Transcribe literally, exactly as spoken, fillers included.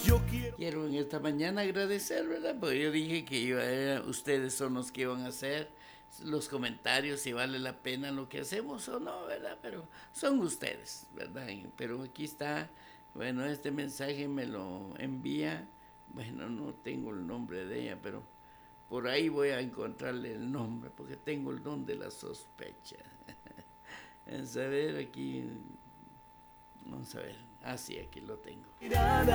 Quiero en esta mañana agradecer, ¿verdad? Porque yo dije que iba, eh, ustedes son los que iban a hacer los comentarios si vale la pena lo que hacemos o no, ¿verdad? Pero son ustedes, ¿verdad? Pero aquí está, bueno, este mensaje me lo envía, bueno, no tengo el nombre de ella, pero por ahí voy a encontrarle el nombre, porque tengo el don de la sospecha. Vamos a ver aquí, vamos a ver, ah sí, aquí lo tengo.